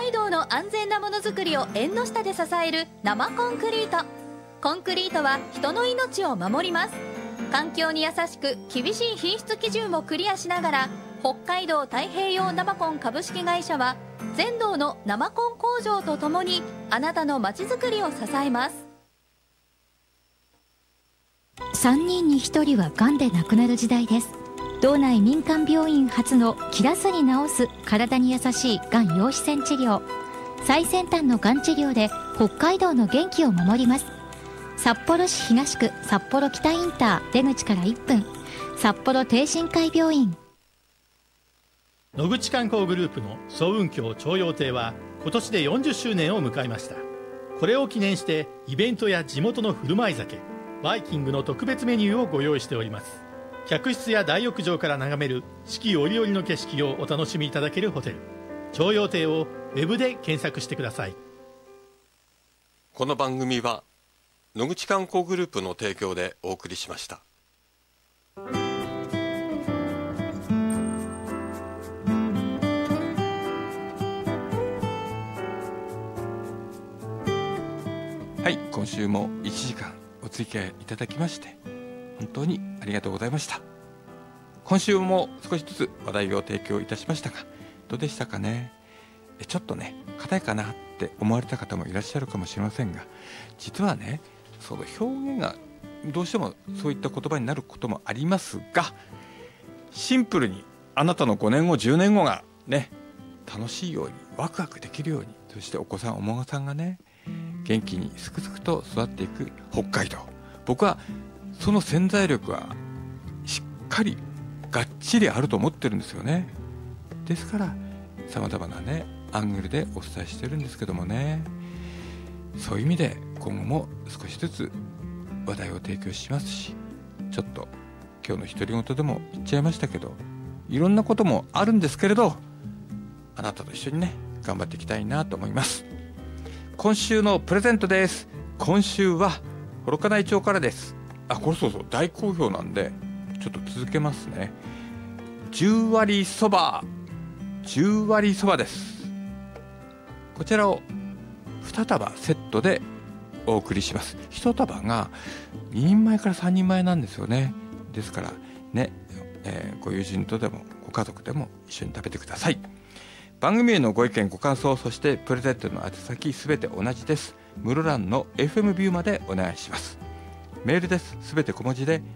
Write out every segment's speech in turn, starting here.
海道の安全なものづくりを縁の下で支える生コンクリート。コンクリートは人の命を守ります。環境に優しく厳しい品質基準をクリアしながら、北海道太平洋生コン株式会社は全道の生コン工場とともにあなたのまちづくりを支えます。 3人に1人はがんで亡くなる時代です。道内民間病院初の切らずに治す体に優しいがん陽子線治療。最先端のがん治療で北海道の元気を守ります。札幌市東区札幌北インター出口から1分、札幌帝心会病院。 野口観光グループの早雲峡朝陽亭は今年で40周年を迎えました。これを記念してイベントや地元の振る舞い酒、バイキングの特別メニューをご用意しております。客室や大浴場から眺める四季折々の景色をお楽しみいただけるホテル、朝陽亭をウェブで検索してください。 この番組は野口観光グループの提供でお送りしました。 はい、今週も1時間お付き合いいただきまして本当にありがとうございました。今週も少しずつ話題を提供いたしましたが、どうでしたかね。ちょっとね硬いかなって思われた方もいらっしゃるかもしれませんが、実はねその表現がどうしてもそういった言葉になることもありますが、シンプルにあなたの5年後10年後がね楽しいようにワクワクできるように、そしてお子さんお孫さんがね元気にすくすくと育っていく北海道、僕はその潜在力はしっかりがっちりあると思ってるんですよね。ですからさまざまなねアングルでお伝えしてるんですけどもね、そういう意味で今後も少しずつ話題を提供しますし、ちょっと今日の独り言でも言っちゃいましたけど、いろんなこともあるんですけれど、あなたと一緒にね頑張っていきたいなと思います。今週のプレゼントです。今週は幌加内町からです。これそう大好評なんでちょっと続けますね。10割そばです。こちらを2束セットでお送りします。1束が2人前から3人前なんですよね。ですからね、ご友人とでもご家族でも一緒に食べてください。番組へのご意見ご感想、そしてプレゼントの宛先すべて同じです。室蘭の FM ビューまでお願いします。メールです。すべて小文字で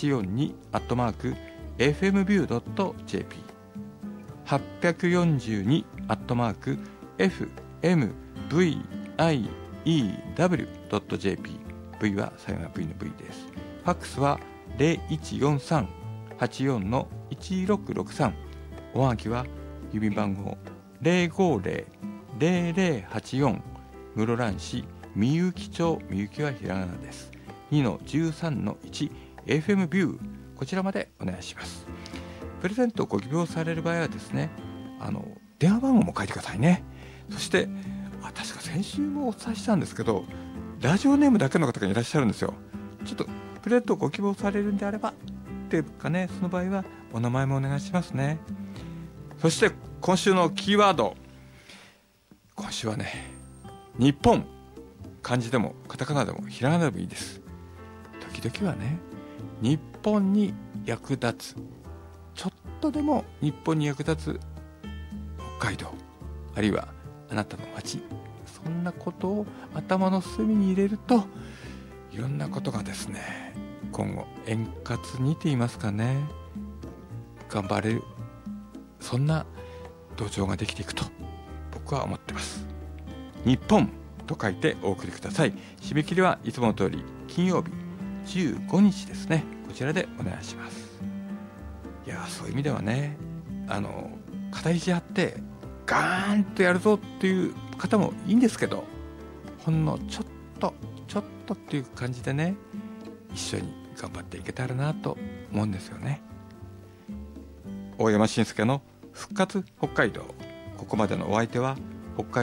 842@fmview.jp 842@fmview.jp V はさよなら V の V です。ファックスは 0143-84-1663、おはがきは郵便番号 050-0084 室蘭市みゆき町、みゆきはひらがなです。2-13-1 FM ビュー、こちらまでお願いします。プレゼントをご希望される場合はですね、電話番号も書いてくださいね。そして確か先週もお伝えしたんですけど、ラジオネームだけの方がいらっしゃるんですよ。ちょっとプレゼントをご希望されるんであればっていうかね、その場合はお名前もお願いしますね。そして今週のキーワード、今週はね日本、漢字でもカタカナでもひらがなでもいいです。時々はね日本に役立つ、ちょっとでも日本に役立つ北海道、あるいはあなたの街、そんなことを頭の隅に入れると、いろんなことがですね今後円滑にと言いますかね、頑張れる、そんな土壌ができていくと僕は思ってます。日本と書いてお送りください。締め切りはいつもの通り金曜日15日ですね。こちらでお願いします。いや、そういう意味ではね、肩肘張ってガーンとやるぞっていう方もいいんですけど、ほんのちょっとっていう感じでね、一緒に頑張っていけたらなと思うんですよね。大山伸介の復活北海道、ここまでのお相手は北海道